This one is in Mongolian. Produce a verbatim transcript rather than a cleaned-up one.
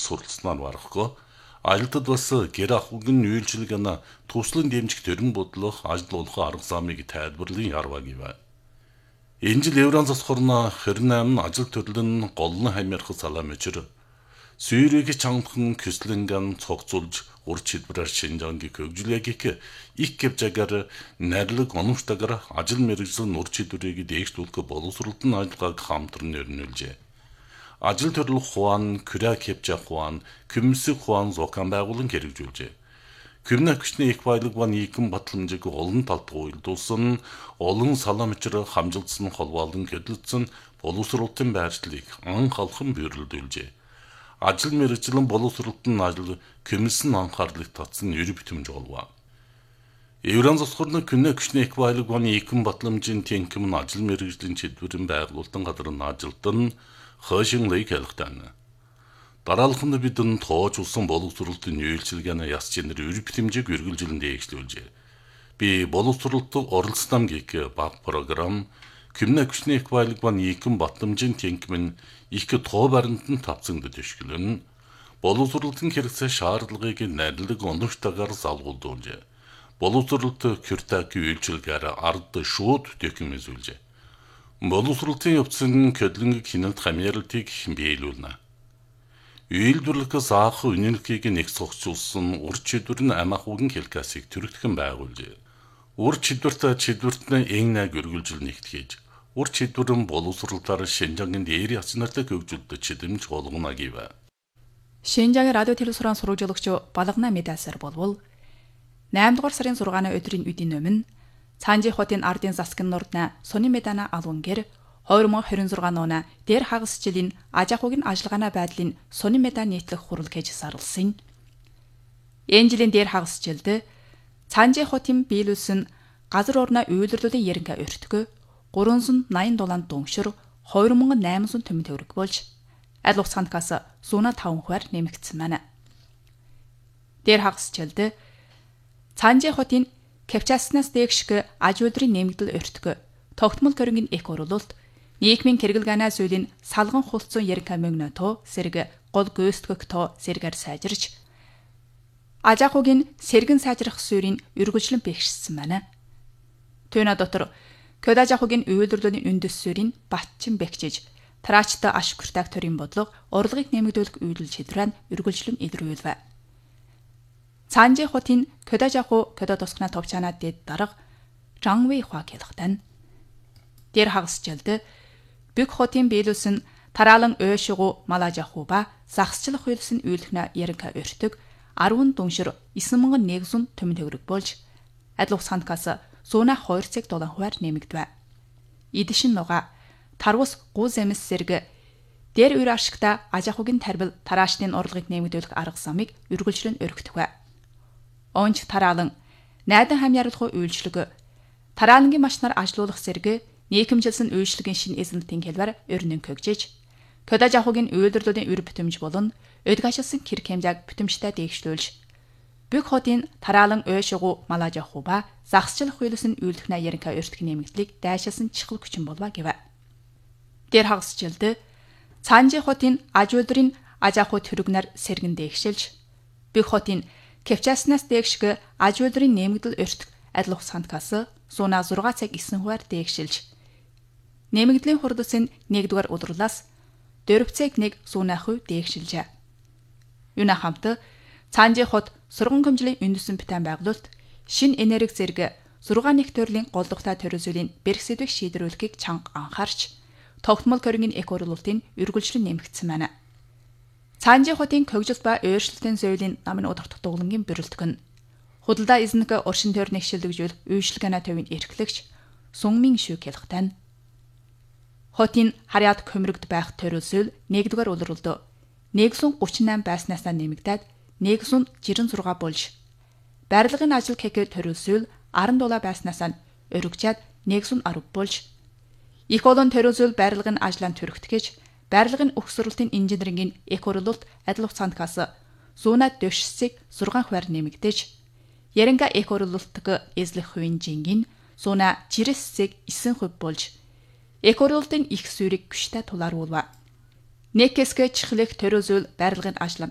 суралцсанаар барахгүй ажилтад бас гэр ахуйн үйлчилгээний туслан дэмжих төрөн бодлого ажил болох арга замыг тайлбарлан ярваг юм. Энэ жил Евран засхорна хэрэв нь ажил төрлөн голны хамаарх салам өчр Сүүрийг чангхан küslängän цогцулж урд хэлбэрээр Шинжаангийн хөгжлөгийг их гэвжагаар найрлаг оногчтойгоор ажил мэргэжлийн урд хэлбэрийг дээшлүүлэх боловсролтын ажиллагааг хамтран өрнүүлжээ. Ажил төрөл хуан, күрэ хэвжээ хуан, күмсэг хуан зокан байгуулан хэрэгжүүлжээ. Күмнэ хүчний их баялаг ба нийгэм батламжийг олон талд уйлдуулсан, олон салам өчр хамжилтсан холбоолон хөдөлгдсөн боловсролтын байршлыг анх алхам бөрлөлдүүлжээ. Ажил мэргэжлийн боловсролтын ажил комиссын анхаарлыг татсан нэр битэмж болов. Евран засхорны күнэ хүчний их баялаг ба нийгэм батламжийн тэнхим нь ажил мэргэжлийн чиглэлэн байгуулалтын газрын ажилтан хойшинлыг хэлэхтэн. Дараалханд бидэн тоочулсан боловсролтын үйлчилгээний яс чинэр өр битэмжийг үргэлжлэн дээшлүүлжээ. Би боловсролтод оролцсон гэх баг програм Күмнэ хүчний их баялаг ба нийгэм батламжийн тэнхим нь их тоо баримтан тавцангд төшгөлөн боловсролтын хэрэгцээ шаардлагыг найрлаг оногчтойгоор залгуулжээ. Боловсролт кюртаки үйлчилгээр ард шууд докюментүүлжээ. Боловсролтын явцын көдлөнгийг хяналт хамааралтыг биелүүлнэ. Үйлдвэрлэх заах үнэлгээг нэг цогцолсон урд шийдвэр нь амх үгэн хэлкасыг төрөгдөхөн байгуулжээ. Урд шийдвэрт шийдвэртний энгнэг үргэлжил нэгтгэж урд шийдвэрэн боловсролтоор Шинжаангийн дээр яцнартай хөгжүүлдэг чидэмж болгоно гэв. Шинжаангийн радио телевизорын сурвалжуулагч Балгана Медасар болвол наймд дугаар сарын зургааны өдрийн үдийн өмнө Цаанжи хотын ардын засгийн нурдна Сони Медана алунгэр хоёр мың хорин зургааны оноо дээр хагас жилийн аж ахуйн ажиллагааны байдлын Сони Медан нийтлэх хурал гэж зарлсан. Энэ жилийн дээр хагас жилд Цаанжи хотын биелүүлсэн газар орны үйлдвэрлэлийн яринга өртгөө гурван зуун найман долларын дүншир хоёр мың найман зуун төгрөг төгрөг болж адил хугацаанаас зуун таван хувиар нэмэгдсэн байна. Дээр хагас жилд Цаанжи хотын Кевчаснаас дээгшг аж үйлдвэрийн нэмэгдэл өртгөө тогтмол көрөнгийн эк оруулалт нийгмийн хэрэглэгаанаа зүйлийн салган хулцсан яринга мөнгө тоо сэрэг гол гүйцэтгэх тоо сэргээр сайжирч аж ахуйн сэргэн сайжрах суурийг үргэлжлэн бэхжсэн байна. Түүний дотор Көд аж ахуйн үйлдвэрлэлийн үндэс суурийг батчин бэхжиж, тараачтай ашигтай төрийн бодлого урлагийг нэмэгдүүлэх үйлдэл шийдвэрээ үргэлжлэн илрүүлв. Цаанжи хотын Көд аж ахуй Көд тусгана товчаанаа дэд дарга Жанвей хua хэлэхтэн. Дээр хагас жилд Бүг хотын биелүүлсэн тараалан ойшгуу малаж ахуй ба загсчлах үйлсэн үйлдэх яринга өртөг арван дүншир девять мың нэг зуун төгрөг болж адил хугацаанаас зуун хоёр цаг долоон хувиар нэмэгдэв. Идшин нуга тарвус гуу зэмс зэрэг дээр үр ашигта аж ахуйн тарбил тараачны урлагийг нэмэгдүүлэх арга замыг үргэлжлэн өргөдөг. Онч тараалан найдан хамяарлах үйлчлэг тараалангийн машинаар ажилуулах зэрэг нийгэмжилсэн үйлчлэгийн шинэ эзэмтийн хэлбэр өрнөн хөгжиж Көд аж ахуйн үйлдвэрлэлийн үр битэмж болон өдөг ашигласан хэрэг хэмжээг битэмжтэй дээгшлүүлж Бүг хотын тараалан ойшгуу малаж ахуй ба загсчлах үйлсэн үйлдэх яринга өртг нэмэгдлийг дайшилсан чихэл хүчин болва гэв. Дээр хагас жилд Цаанжи хотын аж үйлдвэрийн аж ахуй төрөгнөр сэргэн дээгшилж Бүг хотын Кевчаснаас дээгшг аж үйлдвэрийн нэмэгдэл өртг адил хугацаанаас зуун зургаан цаг девять хувиар дээгшилж нэмэгдлийн хурдсын нэгдүгээр удруулаас дөрөв цаг нэг зуун хувь дээгшилжээ. Юуна хамт Цаанжи хот сурган хөмжлийн үндэсэн битэн байгуулалт шинэ энерги зэрэг зургаан их төрлийн голдогтой төрөзөлийн бэрх сэдвийг шийдвэрлэхийг чанга анхаарч тогтмол көрөнгийн эк оруулалтын үргэлжлэн нэмэгдсэн байна. Цаанжи хотын хөгжил ба өөрчлөлтийн зөвлөлийн намын удирдах дугуулангийн бүрэлдэхүүн худалдаа эзнэг оршин тойрныг шилжүүлэх үйлчлэгээний төвийн эрхлэгч Сүнмин Шүг хэлэхтэн. Хотын харьяат хөмрөгд байх төрөлсөл нэгдүгээр улирлд нэг зуун гучин восемь байснаас нэмэгдээд нэг зуун жирэн зургаан болж барилгын ажил гэхэд төрөлсөл арван дулаа байснаас өргөжээд нэг зуун арав болж их олон төрөлсөл барилгын ажлын төрөгдгөж барилгын өгсөрлөлтийн инженерийн эк оруулалт адил хугацаанаас зуун дэвшсэг зургаан хувиар нэмэгдэж яринга эк оруулалтыг эзлэх хувийн жингийн зуун жирэссэг девять хувь болж эк оруулалтын их суурийг гүштэй тулааруулва. Нэг хэсгээ чихлэх төрөлсөл барилгын ажлын